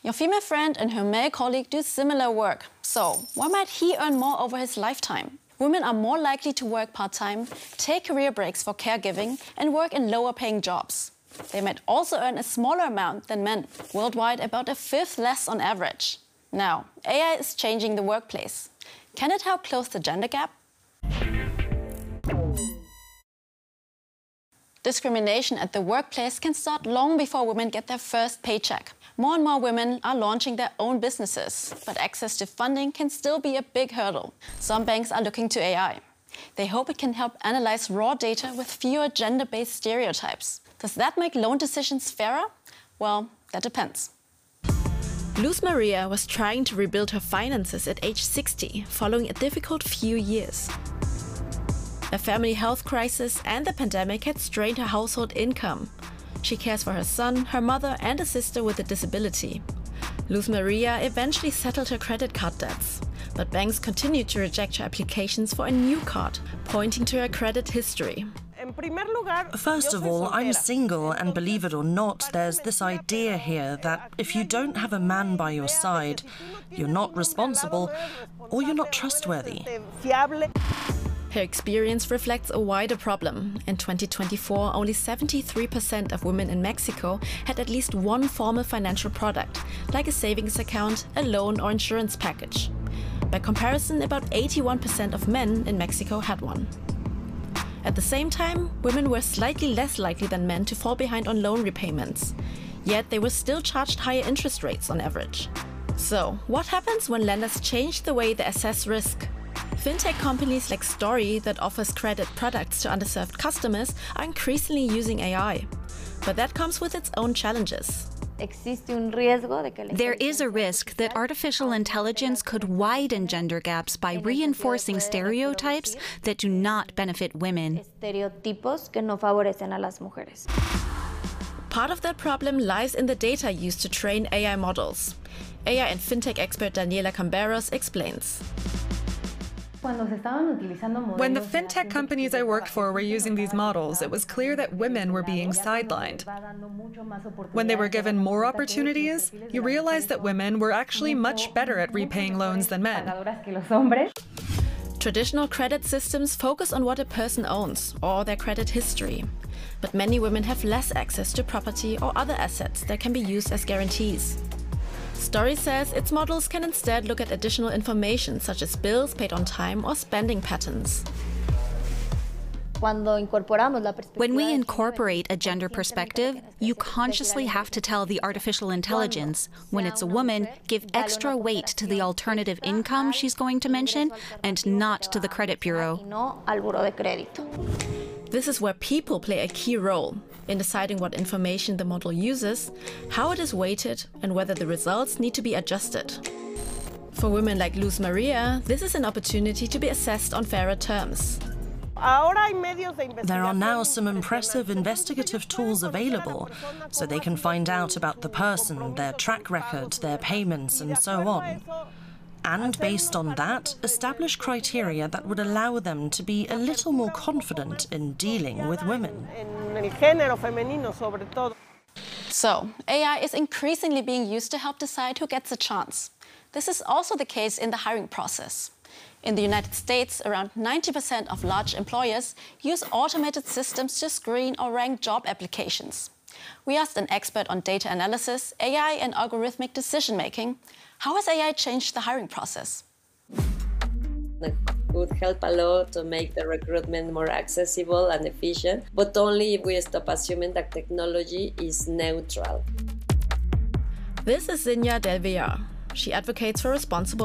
Your female friend and her male colleague do similar work. So why might he earn more over his lifetime? Women are more likely to work part-time, take career breaks for caregiving, and work in lower-paying jobs. They might also earn a smaller amount than men, worldwide about a fifth less on average. Now, AI is changing the workplace. Can it help close the gender gap? Discrimination at the workplace can start long before women get their first paycheck. More and more women are launching their own businesses, but access to funding can still be a big hurdle. Some banks are looking to AI. They hope it can help analyze raw data with fewer gender-based stereotypes. Does that make loan decisions fairer? Well, that depends. Luz Maria was trying to rebuild her finances at age 60, following a difficult few years. A family health crisis and the pandemic had strained her household income. She cares for her son, her mother, and a sister with a disability. Luz Maria eventually settled her credit card debts, but banks continued to reject her applications for a new card, pointing to her credit history. First of all, I'm single, and believe it or not, there's this idea here that if you don't have a man by your side, you're not responsible or you're not trustworthy. Her experience reflects a wider problem. In 2024, only 73% of women in Mexico had at least one formal financial product, like a savings account, a loan, or insurance package. By comparison, about 81% of men in Mexico had one. At the same time, women were slightly less likely than men to fall behind on loan repayments. Yet they were still charged higher interest rates on average. So, what happens when lenders change the way they assess risk? Fintech companies like Story, that offers credit products to underserved customers, are increasingly using AI. But that comes with its own challenges. There is a risk that artificial intelligence could widen gender gaps by reinforcing stereotypes that do not benefit women. Part of that problem lies in the data used to train AI models. AI and fintech expert Daniela Camberos explains. When the fintech companies I worked for were using these models, it was clear that women were being sidelined. When they were given more opportunities, you realized that women were actually much better at repaying loans than men. Traditional credit systems focus on what a person owns or their credit history. But many women have less access to property or other assets that can be used as guarantees. Story says its models can instead look at additional information such as bills paid on time or spending patterns. When we incorporate a gender perspective, you consciously have to tell the artificial intelligence, when it's a woman, give extra weight to the alternative income she's going to mention and not to the credit bureau. This is where people play a key role in deciding what information the model uses, how it is weighted, and whether the results need to be adjusted. For women like Luz Maria, this is an opportunity to be assessed on fairer terms. There are now some impressive investigative tools available, so they can find out about the person, their track record, their payments, and so on. And based on that, establish criteria that would allow them to be a little more confident in dealing with women. So, AI is increasingly being used to help decide who gets a chance. This is also the case in the hiring process. In the United States, around 90% of large employers use automated systems to screen or rank job applications. We asked an expert on data analysis, AI, and algorithmic decision-making, how has AI changed the hiring process? It would help a lot to make the recruitment more accessible and efficient, but only if we stop assuming that technology is neutral. This is Zinja Del Villar. She advocates for responsible